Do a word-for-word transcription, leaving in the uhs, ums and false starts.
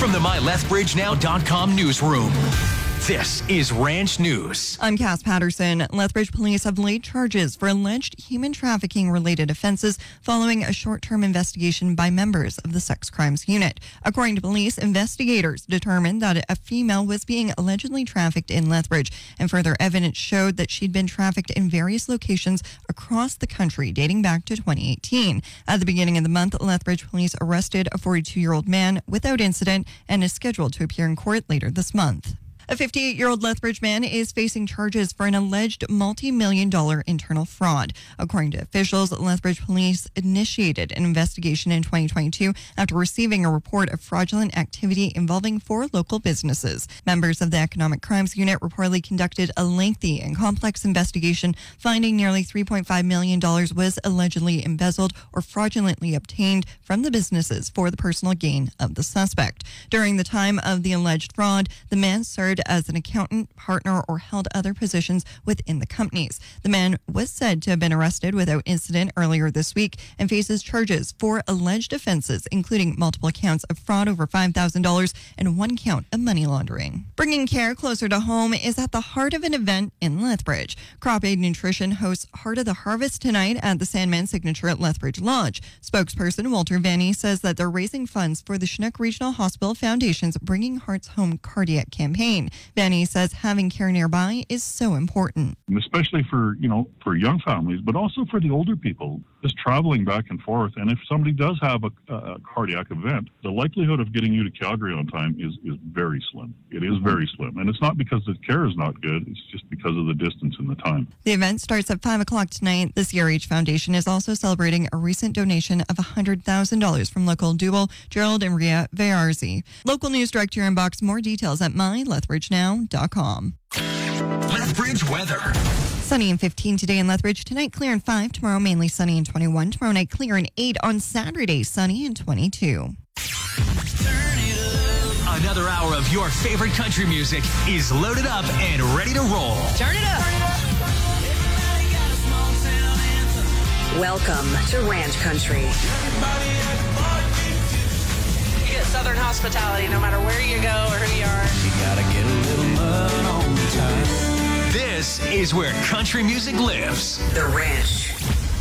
from the my lethbridge now dot com newsroom. This is Ranch News. I'm Cass Patterson. Lethbridge police have laid charges for alleged human trafficking-related offenses following a short-term investigation by members of the Sex Crimes Unit. According to police, investigators determined that a female was being allegedly trafficked in Lethbridge, and further evidence showed that she'd been trafficked in various locations across the country dating back to twenty eighteen. At the beginning of the month, Lethbridge police arrested a forty-two-year-old man without incident and is scheduled to appear in court later this month. A fifty-eight-year-old Lethbridge man is facing charges for an alleged multi-million dollar internal fraud. According to officials, Lethbridge police initiated an investigation in twenty twenty-two after receiving a report of fraudulent activity involving four local businesses. Members of the Economic Crimes Unit reportedly conducted a lengthy and complex investigation, finding nearly three point five million dollars was allegedly embezzled or fraudulently obtained from the businesses for the personal gain of the suspect. During the time of the alleged fraud, the man served as an accountant, partner, or held other positions within the companies. The man was said to have been arrested without incident earlier this week and faces charges for alleged offenses, including multiple counts of fraud over five thousand dollars and one count of money laundering. Bringing care closer to home is at the heart of an event in Lethbridge. Crop Aid Nutrition hosts Heart of the Harvest tonight at the Sandman Signature at Lethbridge Lodge. Spokesperson Walter Vanny says that they're raising funds for the Chinook Regional Hospital Foundation's Bringing Hearts Home cardiac campaign. Vanny says having care nearby is so important. Especially for, you know, for young families, but also for the older people, just traveling back and forth. And if somebody does have a, a cardiac event, the likelihood of getting you to Calgary on time is, is very slim. It is very slim. And it's not because the care is not good, it's just because of the distance and the time. The event starts at five o'clock tonight. The C R H Foundation is also celebrating a recent donation of one hundred thousand dollars from local duo Gerald and Ria Vayarzi. Local news direct to your inbox. More details at my lethbridge now dot com. Lethbridge weather. Sunny and fifteen today in Lethbridge. Tonight, clear and five. Tomorrow, mainly sunny and twenty-one. Tomorrow night, clear and eight. On Saturday, sunny and twenty-two. Another hour of your favorite country music is loaded up and ready to roll. Turn it up. Welcome to Ranch Country. You get Southern hospitality no matter where you go or who you are. You gotta get a little mud on the time. This is where country music lives. The Ranch.